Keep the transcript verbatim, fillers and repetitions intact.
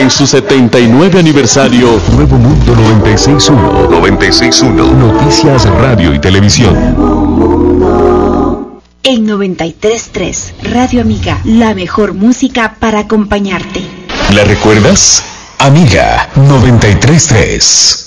en su setenta y nueve aniversario. Nuevo Mundo noventa y seis punto uno. noventa y seis punto uno. Noticias, radio y televisión. En noventa y tres punto tres, Radio Amiga, la mejor música para acompañarte. ¿La recuerdas? Amiga noventa y tres punto tres.